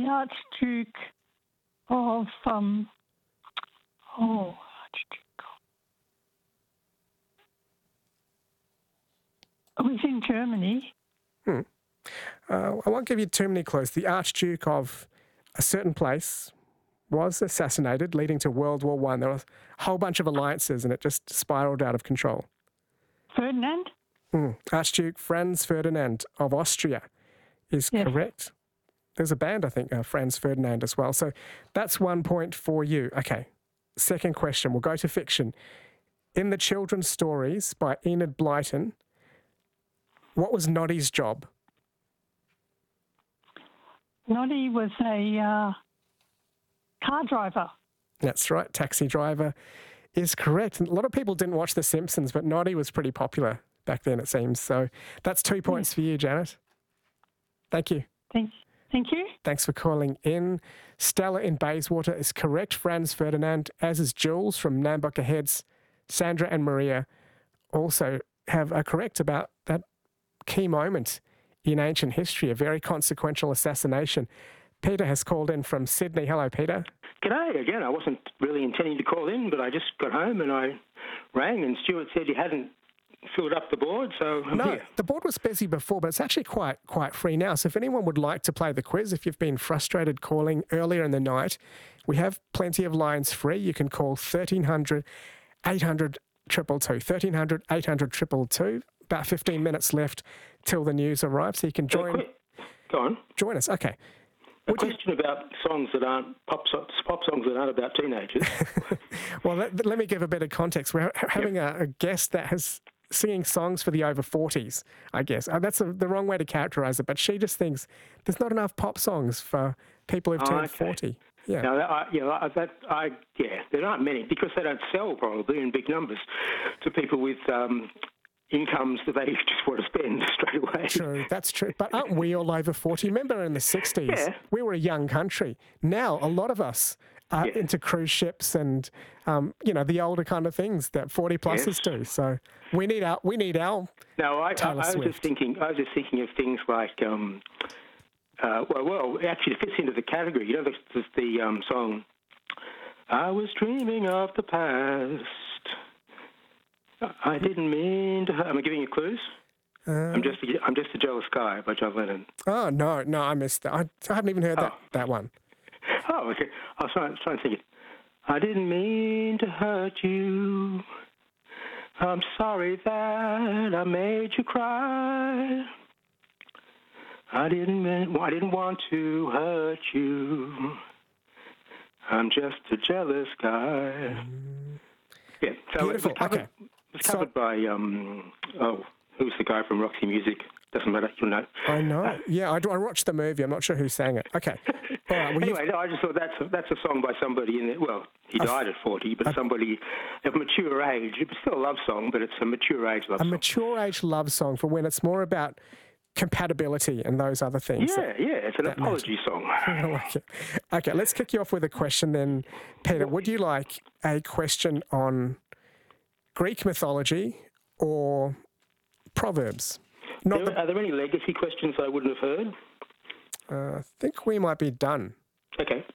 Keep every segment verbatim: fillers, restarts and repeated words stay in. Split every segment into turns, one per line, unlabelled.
Archduke of, um, oh, Archduke. It was in Germany.
Hmm. Uh, I won't give you too many clues. The Archduke of a certain place was assassinated, leading to World War One. There was a whole bunch of alliances, and it just spiraled out of control.
Ferdinand?
Mm. Archduke Franz Ferdinand of Austria is
Yes.
correct. There's a band, I think, uh, Franz Ferdinand as well. So that's one point for you. Okay, second question. We'll go to fiction. In the children's stories by Enid Blyton, what was Noddy's job?
Noddy was a uh, car driver.
That's right. Taxi driver is correct. And a lot of people didn't watch The Simpsons, but Noddy was pretty popular back then, it seems. So that's two points for you, Janet. Thank you.
Thank, thank you.
Thanks for calling in. Stella in Bayswater is correct. Franz Ferdinand, as is Jules from Nambucca Heads. Sandra and Maria also have a correct about that key moment in ancient history, a very consequential assassination. Peter has called in from Sydney. Hello, Peter.
G'day again. I wasn't really intending to call in, but I just got home and I rang and Stuart said you hadn't filled up the board, so I'm
no,
here.
The board was busy before, but it's actually quite quite free now. So if anyone would like to play the quiz, if you've been frustrated calling earlier in the night, we have plenty of lines free. You can call thirteen hundred, eight hundred, two two two, thirteen hundred, eight hundred, two two two. About fifteen minutes left till the news arrives, so you can join.
Go on.
Join us. Okay.
A
Would
question you... about songs that aren't pop, so- pop songs that aren't about teenagers.
Well, let, let me give a bit of context. We're ha- having
yep.
a, a guest that has singing songs for the over forties, I guess. Uh, that's a, the wrong way to characterise it, but she just thinks there's not enough pop songs for people who've
oh,
turned
okay.
forty. Yeah.
Now, that, I, you know, that, I, yeah, there aren't many because they don't sell probably in big numbers to people with um, incomes that they just want to spend straight away.
True, that's true. But aren't we all over forty? Remember in the sixties,
yeah.
we were a young country. Now, a lot of us are
yeah.
into cruise ships and, um, you know, the older kind of things that forty-plussers
yes.
do. So we need our, we need our
No, I, I, I was
Swift.
just thinking, I was just thinking of things like, um, uh, well, well, actually it fits into the category. You know, the, the, the um, song, I was dreaming of the past. I didn't mean to. Am I giving you clues?
Uh,
I'm just. A, I'm just a jealous guy by John Lennon.
Oh no, no, I missed that. I, I haven't even heard
oh.
that that one.
Oh, okay. I was trying, trying to think it. I didn't mean to hurt you. I'm sorry that I made you cry. I didn't. Mean, I didn't want to hurt you. I'm just a jealous guy. Mm. Yeah. So
Beautiful.
It was covered,
okay.
It was covered
so,
by, um, oh, who's the guy from Roxy Music? Doesn't matter, you'll know.
I know. Yeah, I, I watched the movie. I'm not sure who sang it. Okay. All right, well,
anyway, no, I just thought that's a, that's a song by somebody in it. Well, he died at forty, but somebody of mature age. It's still a love song, but it's a mature age love
a
song.
A mature age love song for when it's more about compatibility and those other things.
Yeah, that, yeah, it's an apology matter. song.
I like it. Okay, let's kick you off with a question then, Peter. Would you like a question on Greek mythology or Proverbs?
Not there, the, are there any legacy questions I wouldn't have heard?
Uh, I think we might be done.
Okay.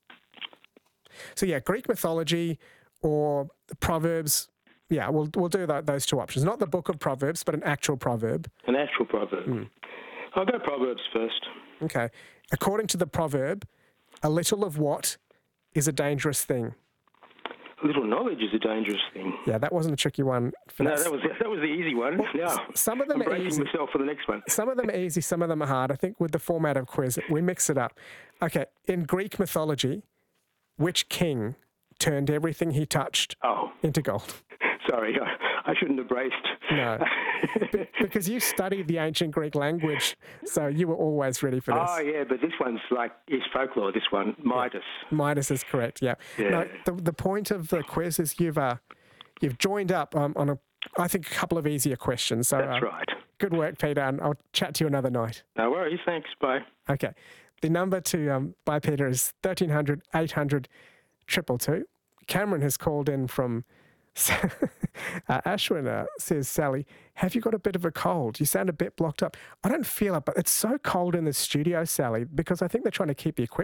So yeah, Greek mythology or Proverbs. Yeah, we'll we'll do that, those two options. Not the book of Proverbs, but an actual proverb.
An actual proverb. Mm. I'll go Proverbs first.
Okay. According to the proverb, a little of what is a dangerous thing?
A little knowledge is a dangerous thing.
Yeah, that wasn't a tricky one. For
no,
that.
that was that was the easy one.
Well,
no,
some of them
I'm
are
bracing
easy.
myself for the next one.
Some of them are easy, some of them are hard. I think with the format of quiz, we mix it up. Okay, in Greek mythology, which king turned everything he touched
oh.
into gold?
Sorry, I, I shouldn't have braced.
No, B- because you studied the ancient Greek language, so you were always ready for this.
Oh, yeah, but this one's like, it's folklore, this one, Midas.
Yeah. Midas is correct, yeah.
yeah.
No, the, the point of the quiz is you've uh, you've joined up um, on, a, I think, a couple of easier questions. So,
That's
uh,
right.
Good work, Peter, and I'll chat to you another night.
No worries, thanks, bye.
Okay. The number to um, buy Peter is thirteen hundred, eight hundred, two two two. Cameron has called in from uh, Ashwin, uh, says, Sally, have you got a bit of a cold? You sound a bit blocked up. I don't feel it, but it's so cold in the studio, Sally, because I think they're trying to keep the equipment